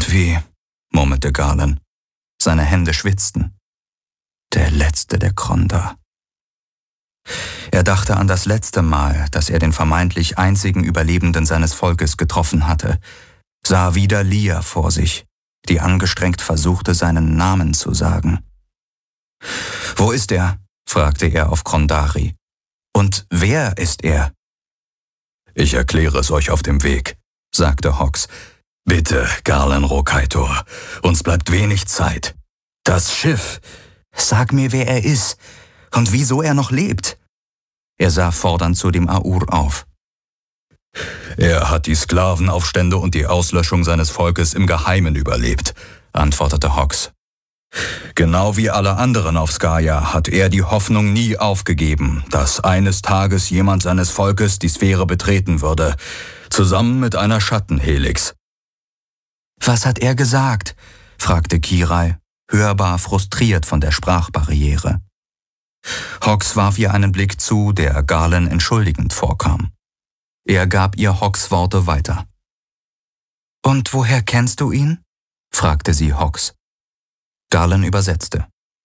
Tut weh, murmelte Garland. Seine Hände schwitzten. Der letzte der Krondar. Er dachte an das letzte Mal, dass er den vermeintlich einzigen Überlebenden seines Volkes getroffen hatte, sah wieder Lia vor sich, die angestrengt versuchte, seinen Namen zu sagen. »Wo ist er?« fragte er auf Krondari. »Und wer ist er?« »Ich erkläre es euch auf dem Weg«, sagte Hox. »Bitte, Garland Rokaitor, uns bleibt wenig Zeit. Das Schiff...« »Sag mir, wer er ist und wieso er noch lebt.« Er sah fordernd zu dem Aur auf. »Er hat die Sklavenaufstände und die Auslöschung seines Volkes im Geheimen überlebt«, antwortete Hox. »Genau wie alle anderen auf Skaya hat er die Hoffnung nie aufgegeben, dass eines Tages jemand seines Volkes die Sphäre betreten würde, zusammen mit einer Schattenhelix.« »Was hat er gesagt?« fragte Kirai, hörbar frustriert von der Sprachbarriere. Hox warf ihr einen Blick zu, der Garland entschuldigend vorkam. Er gab ihr Hox Worte weiter. »Und woher kennst du ihn?« fragte sie Hox. Garland übersetzte.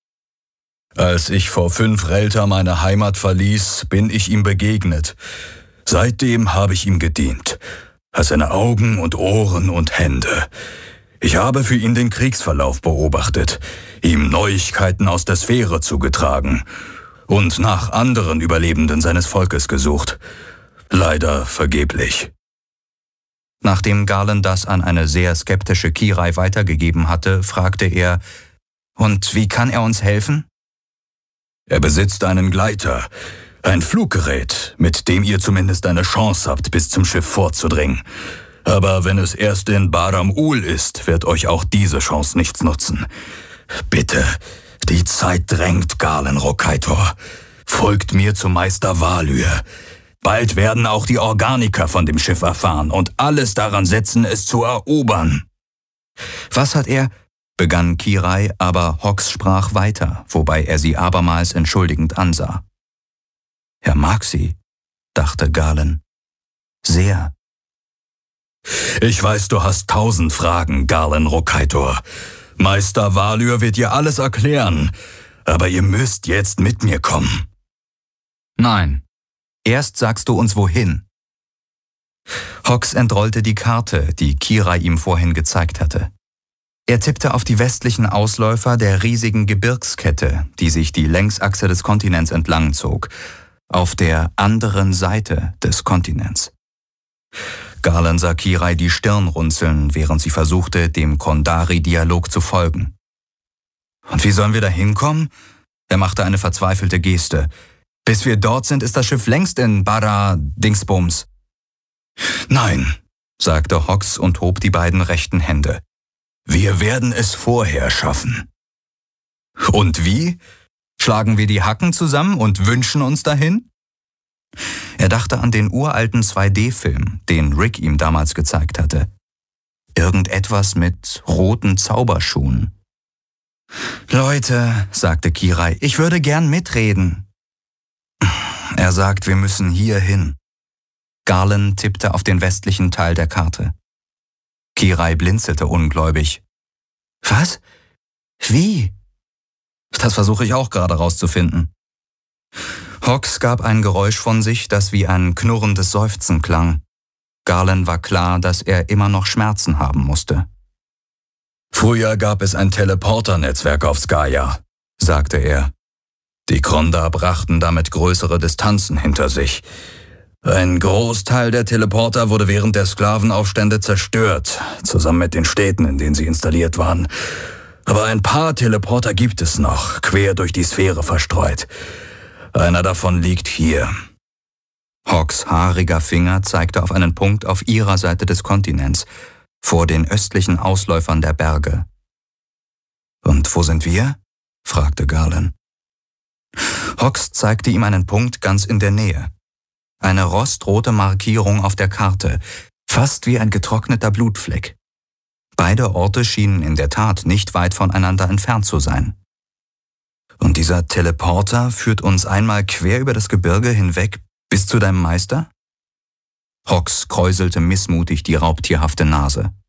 »Als ich vor 5 Relta meine Heimat verließ, bin ich ihm begegnet. Seitdem habe ich ihm gedient. Als seine Augen und Ohren und Hände. Ich habe für ihn den Kriegsverlauf beobachtet, ihm Neuigkeiten aus der Sphäre zugetragen und nach anderen Überlebenden seines Volkes gesucht. Leider vergeblich.« Nachdem Garland das an eine sehr skeptische Kirai weitergegeben hatte, fragte er, »Und wie kann er uns helfen?« »Er besitzt einen Gleiter, ein Fluggerät, mit dem ihr zumindest eine Chance habt, bis zum Schiff vorzudringen. Aber wenn es erst in Baram-Ul ist, wird euch auch diese Chance nichts nutzen. Bitte, die Zeit drängt, Garland Rokaitor. Folgt mir zu Meister Valyr. Bald werden auch die Organiker von dem Schiff erfahren und alles daran setzen, es zu erobern.« »Was hat er?« begann Kirai, aber Hox sprach weiter, wobei er sie abermals entschuldigend ansah. »Er mag sie«, dachte Garland. »Sehr.« »Ich weiß, du hast 1000 Fragen, Garland Rokaitor. Meister Valyr wird dir alles erklären, aber ihr müsst jetzt mit mir kommen.« »Nein, erst sagst du uns wohin.« Hox entrollte die Karte, die Kirai ihm vorhin gezeigt hatte. Er tippte auf die westlichen Ausläufer der riesigen Gebirgskette, die sich die Längsachse des Kontinents entlang zog, auf der anderen Seite des Kontinents. Garland sah Kirai die Stirn runzeln, während sie versuchte, dem Kondari-Dialog zu folgen. »Und wie sollen wir da hinkommen?« Er machte eine verzweifelte Geste. »Bis wir dort sind, ist das Schiff längst in Bara-Dingsbums.« »Nein«, sagte Hox und hob die beiden rechten Hände. »Wir werden es vorher schaffen.« »Und wie? Schlagen wir die Hacken zusammen und wünschen uns dahin?« Er dachte an den uralten 2D-Film, den Rick ihm damals gezeigt hatte. Irgendetwas mit roten Zauberschuhen. »Leute«, sagte Kirai, »ich würde gern mitreden.« Er sagt, wir müssen hier hin. Garland tippte auf den westlichen Teil der Karte. Kirai blinzelte ungläubig. »Was? Wie?« »Das versuche ich auch gerade rauszufinden.« Hox gab ein Geräusch von sich, das wie ein knurrendes Seufzen klang. Garland war klar, dass er immer noch Schmerzen haben musste. »Früher gab es ein Teleporternetzwerk auf Skaya«, sagte er. »Die Krondar brachten damit größere Distanzen hinter sich. Ein Großteil der Teleporter wurde während der Sklavenaufstände zerstört, zusammen mit den Städten, in denen sie installiert waren. Aber ein paar Teleporter gibt es noch, quer durch die Sphäre verstreut. Einer davon liegt hier.« Hox haariger Finger zeigte auf einen Punkt auf ihrer Seite des Kontinents, vor den östlichen Ausläufern der Berge. »Und wo sind wir?« fragte Garland. Hox zeigte ihm einen Punkt ganz in der Nähe. Eine rostrote Markierung auf der Karte, fast wie ein getrockneter Blutfleck. Beide Orte schienen in der Tat nicht weit voneinander entfernt zu sein. »Und dieser Teleporter führt uns einmal quer über das Gebirge hinweg bis zu deinem Meister?« Hox kräuselte missmutig die raubtierhafte Nase.